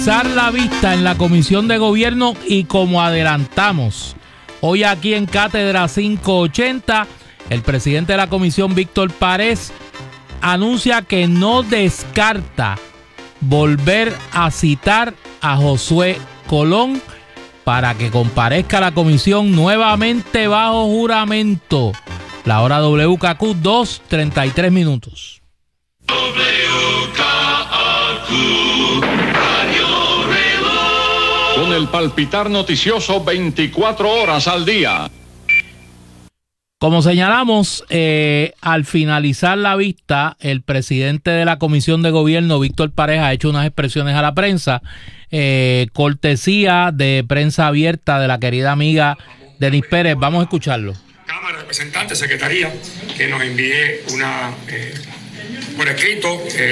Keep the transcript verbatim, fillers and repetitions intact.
La vista en la Comisión de Gobierno y como adelantamos hoy aquí en Cátedra quinientos ochenta, el presidente de la comisión, Víctor Párez, anuncia que no descarta volver a citar a Josué Colón para que comparezca a la comisión nuevamente bajo juramento. La hora W K Q, dos treinta y tres minutos. W K Q Radio Reloj. Con el palpitar noticioso veinticuatro horas al día. Como señalamos, eh, al finalizar la vista, el presidente de la Comisión de Gobierno, Víctor Párez, ha hecho unas expresiones a la prensa, eh, cortesía de Prensa Abierta de la querida amiga Denis Pérez. Vamos a escucharlo. Cámara, representante, secretaría, que nos envíe una, eh, por escrito, eh,